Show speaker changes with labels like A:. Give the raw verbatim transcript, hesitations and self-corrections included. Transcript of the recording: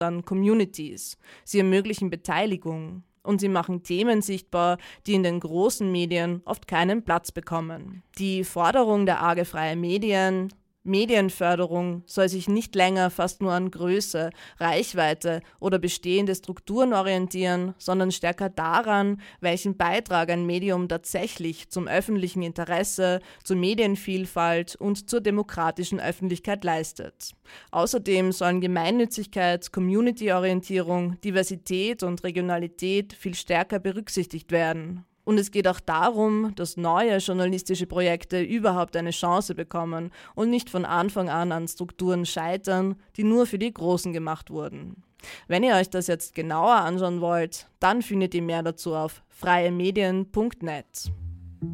A: an Communities. Sie ermöglichen Beteiligung. Und sie machen Themen sichtbar, die in den großen Medien oft keinen Platz bekommen. Die Forderung der A G Freie Medien, Medienförderung, soll sich nicht länger fast nur an Größe, Reichweite oder bestehende Strukturen orientieren, sondern stärker daran, welchen Beitrag ein Medium tatsächlich zum öffentlichen Interesse, zur Medienvielfalt und zur demokratischen Öffentlichkeit leistet. Außerdem sollen Gemeinnützigkeit, Community-Orientierung, Diversität und Regionalität viel stärker berücksichtigt werden. Und es geht auch darum, dass neue journalistische Projekte überhaupt eine Chance bekommen und nicht von Anfang an an Strukturen scheitern, die nur für die Großen gemacht wurden. Wenn ihr euch das jetzt genauer anschauen wollt, dann findet ihr mehr dazu auf freie medien punkt net.